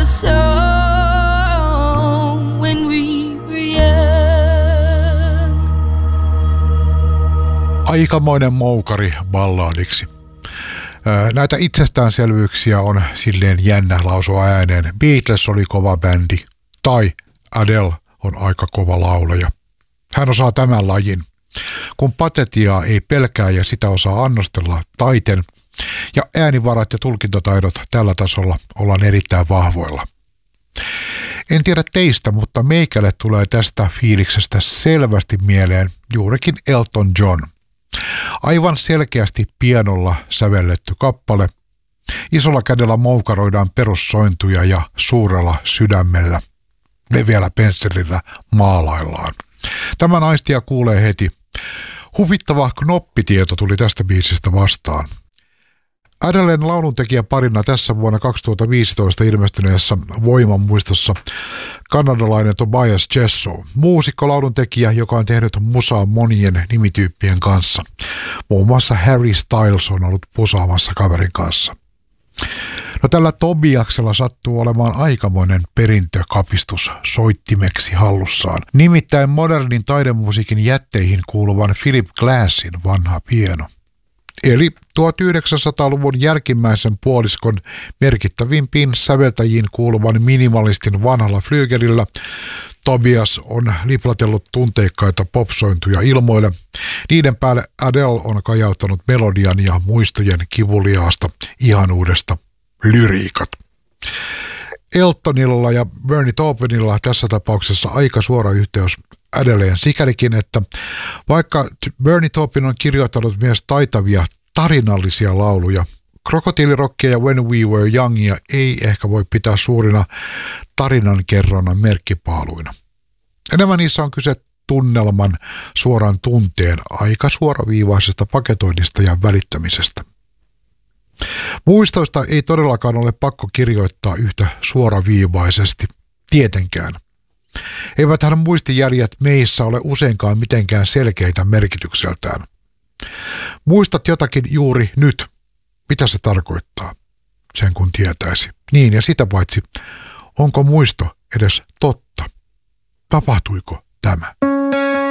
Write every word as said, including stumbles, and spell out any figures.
a song when we were young. Aikamoinen moukari balladiksi. Näitä itsestäänselvyyksiä on silleen jännä lausua ääneen. Beatles oli kova bändi, tai Adele on aika kova laulaja. Hän osaa tämän lajin. Kun patetiaa ei pelkää ja sitä osaa annostella taiten, ja äänivarat ja tulkintataidot tällä tasolla ollaan erittäin vahvoilla. En tiedä teistä, mutta meikälle tulee tästä fiiliksestä selvästi mieleen juurikin Elton John. Aivan selkeästi pianolla sävelletty kappale. Isolla kädellä moukaroidaan perussointuja ja suurella sydämellä, leveällä pensselillä maalaillaan. Tämän aistia kuulee heti. Huvittava knoppitieto tuli tästä biisistä vastaan. Adelen lauluntekijä parina tässä vuonna kaksituhattaviisitoista ilmestyneessä Voiman muistossa kanadalainen Tobias Jesso, muusikko lauluntekijä, joka on tehnyt musaa monien nimityyppien kanssa. Muun muassa Harry Styles on ollut pusaamassa kaverin kanssa. No tällä Tobiaksella sattuu olemaan aikamoinen perintökapistus soittimeksi hallussaan. Nimittäin modernin taidemusiikin jätteihin kuuluvan Philip Glassin vanha pieno. Eli tuhatyhdeksänsataaluvun jälkimmäisen puoliskon merkittävimpiin säveltäjiin kuuluvan minimalistin vanhalla flyygelillä Tobias on liplatellut tunteikkaita popsointuja ilmoille. Niiden päälle Adele on kajauttanut melodian ja muistojen kivuliaasta ihanuudesta lyriikat. Eltonilla ja Bernie Taupinilla tässä tapauksessa aika suora yhteys Adeleen sikälikin, että vaikka Bernie Taupin on kirjoittanut myös taitavia tarinallisia lauluja, Krokotiilirokkia ja When We Were Youngia ei ehkä voi pitää suurina tarinankerronnan merkkipaaluina. Enemmän niissä on kyse tunnelman, suoran tunteen, aika suoraviivaisesta paketoinnista ja välittämisestä. Muistoista ei todellakaan ole pakko kirjoittaa yhtä suoraviivaisesti, tietenkään. Eiväthän muistijäljet meissä ole useinkaan mitenkään selkeitä merkitykseltään. Muistat jotakin juuri nyt. Mitä se tarkoittaa? Sen kun tietäisi. Niin ja sitä paitsi, onko muisto edes totta? Tapahtuiko tämä?